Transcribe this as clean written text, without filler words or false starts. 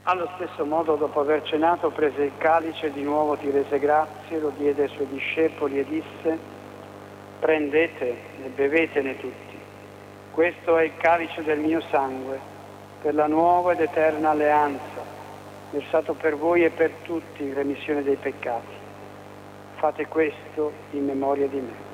Allo stesso modo, dopo aver cenato, prese il calice, di nuovo ti rese grazie, lo diede ai suoi discepoli e disse: prendete e bevetene tutti. Questo è il calice del mio sangue, per la nuova ed eterna alleanza, versato per voi e per tutti in remissione dei peccati. Fate questo in memoria di me.